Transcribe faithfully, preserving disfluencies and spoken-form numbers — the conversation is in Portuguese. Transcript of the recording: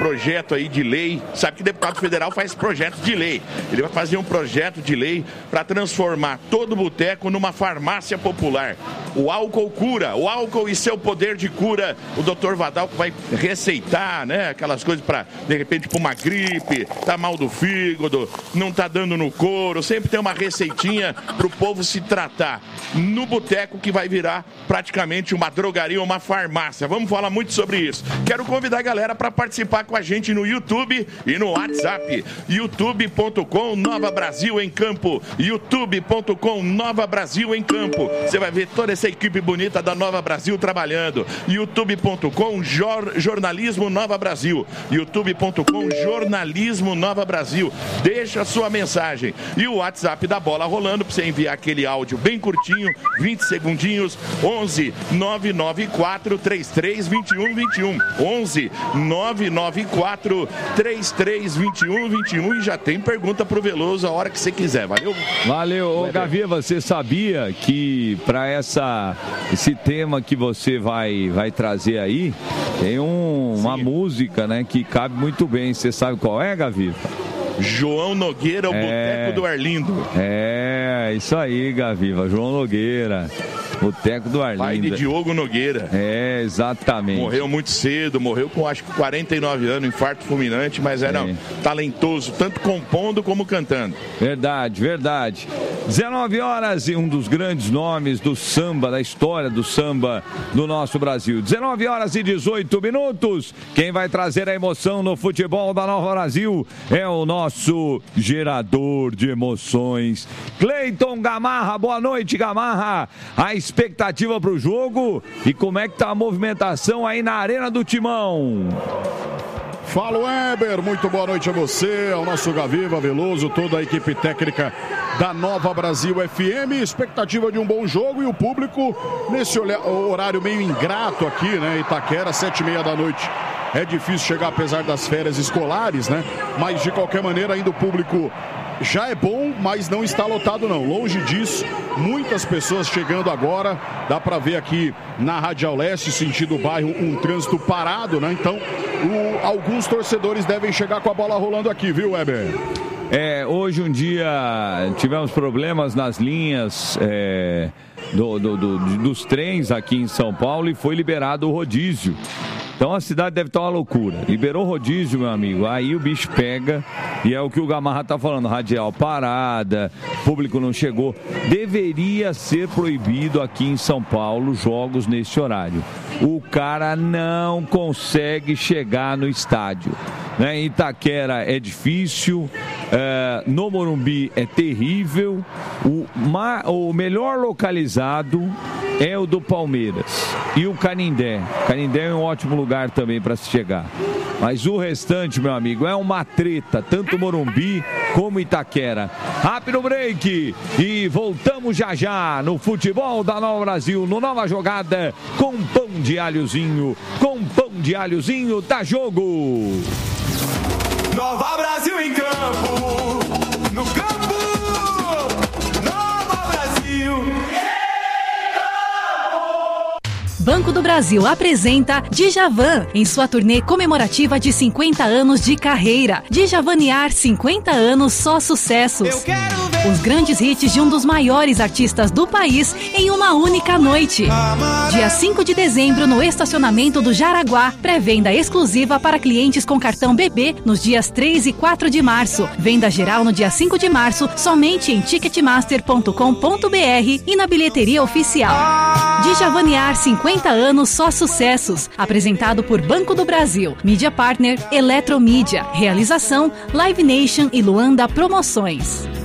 projeto aí de lei. Sabe que o deputado federal faz projeto de lei. Ele vai fazer um projeto de lei para transformar todo boteco numa farmácia popular. O álcool cura, o álcool e seu poder de cura. O doutor Vadalco vai receitar, né? Aquelas coisas para, de repente, para uma gripe, tá mal do fígado, não tá dando no couro. Sempre tem uma receitinha pro povo se tratar. No boteco que vai virar praticamente uma drogaria, uma farmácia. Vamos falar muito sobre isso. Quero convidar a galera para participar com a gente no YouTube e no WhatsApp. youtube ponto com Nova Brasil em Campo. youtube ponto com Nova Brasil em Campo. Você vai ver toda essa equipe bonita da Nova Brasil trabalhando. youtube ponto com Jor, Jornalismo Nova Brasil. youtube ponto com Jornalismo Nova Brasil. Deixa a sua mensagem. E o WhatsApp da Bola Rolando para você enviar aquele áudio bem curtinho, vinte segundinhos, onze nove nove quatro três três dois um dois um. onze nove nove quatro três três dois um dois um. E já tem pergunta pro Veloso a hora que você quiser. Valeu? Valeu. Ô, Gavi, você sabia que para essa esse tema que você vai vai trazer aí, tem um, uma música, né, que cabe muito bem. Você sabe qual é, Gavi? João Nogueira, o é, Boteco do Arlindo. É, isso aí, Gaviva. João Nogueira, Boteco do Arlindo. Pai de Diogo Nogueira. É, exatamente. Morreu muito cedo, morreu com acho que quarenta e nove anos, infarto fulminante, mas era é. talentoso, tanto compondo como cantando. Verdade, verdade. dezenove horas e um dos grandes nomes do samba, da história do samba do nosso Brasil. dezenove horas e dezoito minutos. Quem vai trazer a emoção no futebol da Nova Brasil é o nosso Nosso gerador de emoções, Cleiton Gamarra. Boa noite, Gamarra. A expectativa para o jogo e como é que tá a movimentação aí na Arena do Timão? Fala, Weber, muito boa noite a você, ao nosso Gaviva, Veloso, toda a equipe técnica da Nova Brasil F M. Expectativa de um bom jogo e o público nesse horário meio ingrato aqui, né? Itaquera, sete e meia da noite. É difícil chegar apesar das férias escolares, né? Mas de qualquer maneira ainda o público já é bom, mas não está lotado não. Longe disso, muitas pessoas chegando agora. Dá para ver aqui na Radial Leste, sentido bairro, um trânsito parado, né? Então, o, alguns torcedores devem chegar com a bola rolando aqui, viu, Weber? É, hoje um dia tivemos problemas nas linhas é, do, do, do, dos trens aqui em São Paulo e foi liberado o rodízio. Então a cidade deve estar uma loucura. Liberou rodízio, meu amigo. Aí o bicho pega. E é o que o Gamarra tá falando. Radial parada, público não chegou. Deveria ser proibido aqui em São Paulo jogos nesse horário. O cara não consegue chegar no estádio. Né? Em Itaquera é difícil. É, no Morumbi é terrível. O, ma, o melhor localizado é o do Palmeiras. E o Canindé. Canindé é um ótimo lugar também para se chegar. Mas o restante, meu amigo, é uma treta. Tanto Morumbi como Itaquera. Rápido break. E voltamos já já no futebol da Nova Brasil. No Nova Jogada com pão de alhozinho. Com pão de alhozinho dá jogo. Nova Brasil em campo. No campo. Nova Brasil. Banco do Brasil apresenta Djavan em sua turnê comemorativa de cinquenta anos de carreira. Djavanear cinquenta anos, só sucessos. Eu quero ver os grandes hits de um dos maiores artistas do país em uma única noite. Dia cinco de dezembro no estacionamento do Jaraguá. Pré-venda exclusiva para clientes com cartão B B nos dias três e quatro de março. Venda geral no dia cinco de março somente em ticketmaster ponto com ponto br e na bilheteria oficial. Djavanear cinquenta anos, só sucessos. Apresentado por Banco do Brasil, Mídia Partner, Eletromídia. Realização, Live Nation e Luanda Promoções.